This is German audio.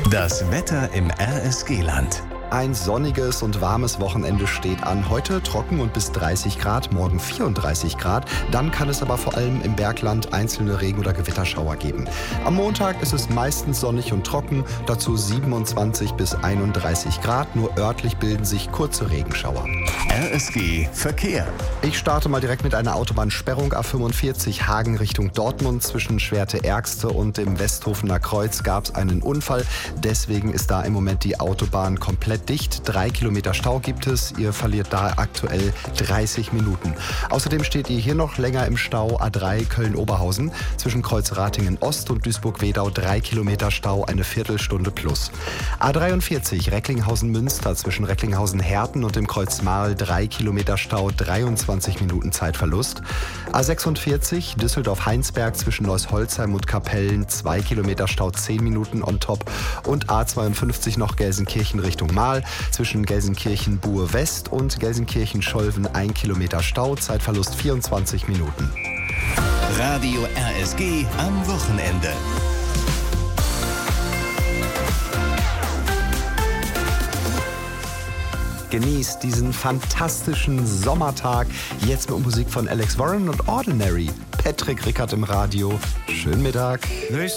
Das Wetter im RSG-Land. Ein sonniges und warmes Wochenende steht an. Heute trocken und bis 30 Grad, morgen 34 Grad. Dann kann es aber vor allem im Bergland einzelne Regen- oder Gewitterschauer geben. Am Montag ist es meistens sonnig und trocken, dazu 27 bis 31 Grad. Nur örtlich bilden sich kurze Regenschauer. RSG Verkehr. Ich starte mal direkt mit einer Autobahnsperrung. A45 Hagen Richtung Dortmund. Zwischen Schwerte-Ergste und dem Westhofener Kreuz gab es einen Unfall. Deswegen ist da im Moment die Autobahn komplett dicht. 3 Kilometer Stau gibt es. Ihr verliert da aktuell 30 Minuten. Außerdem steht ihr hier noch länger im Stau. A3 Köln-Oberhausen. Zwischen Kreuz Ratingen-Ost und Duisburg-Wedau 3 Kilometer Stau, eine Viertelstunde plus. A43 Recklinghausen-Münster. Zwischen Recklinghausen-Herten und dem Kreuz Marl 3 Kilometer Stau, 23 Minuten Zeitverlust. A46 Düsseldorf-Heinsberg zwischen Neusholzheim und Kapellen 2 Kilometer Stau, 10 Minuten on top. Und A52 noch Gelsenkirchen Richtung Marl. Zwischen Gelsenkirchen-Buhe-West und Gelsenkirchen-Scholven 1 Kilometer Stau, Zeitverlust 24 Minuten. Radio RSG am Wochenende. Genießt diesen fantastischen Sommertag. Jetzt mit Musik von Alex Warren und Ordinary. Patrick Rickard im Radio. Schönen Mittag. They